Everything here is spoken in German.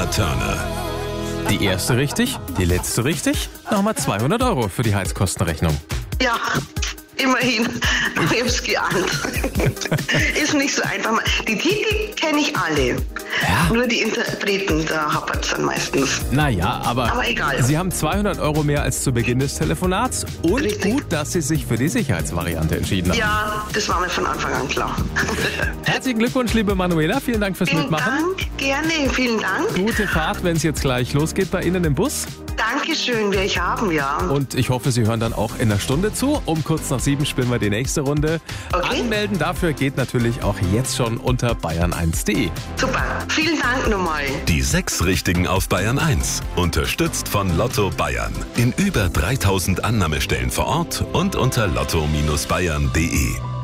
Tina Turner. Die erste richtig, die letzte richtig. Nochmal 200 € für die Heizkostenrechnung. Ja, immerhin. Ich hab's geahnt. Ist nicht so einfach. Die Titel kenne ich alle. Ja. Nur die Interpreten, da hapert's dann meistens. Naja, aber egal. Sie haben 200 € mehr als zu Beginn des Telefonats. Und Richtig. gut, dass Sie sich für die Sicherheitsvariante entschieden haben. Ja, das war mir von Anfang an klar. Herzlichen Glückwunsch, liebe Manuela. Vielen Dank fürs Vielen Mitmachen. Dank, gerne, vielen Dank. Gute Fahrt, wenn es jetzt gleich losgeht bei Ihnen im Bus. Dankeschön, werde ich haben, ja. Und ich hoffe, Sie hören dann auch in einer Stunde zu. Um kurz nach 7 spielen wir die nächste Runde. Okay. Anmelden dafür geht natürlich auch jetzt schon unter bayern1.de. Super, vielen Dank nochmal. Die 6 Richtigen auf Bayern 1. Unterstützt von Lotto Bayern. In über 3000 Annahmestellen vor Ort und unter lotto-bayern.de.